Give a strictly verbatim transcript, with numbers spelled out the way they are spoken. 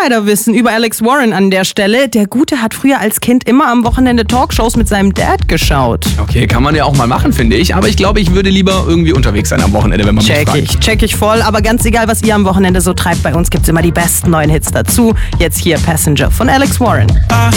Insiderwissen über Alex Warren an der Stelle. Der Gute hat früher als Kind immer am Wochenende Talkshows mit seinem Dad geschaut. Okay, kann man ja auch mal machen, finde ich. Aber ich glaube, ich würde lieber irgendwie unterwegs sein am Wochenende, wenn man mich Check fragt. ich, check ich voll. Aber ganz egal, was ihr am Wochenende so treibt, bei uns gibt's immer die besten neuen Hits dazu. Jetzt hier Passenger von Alex Warren.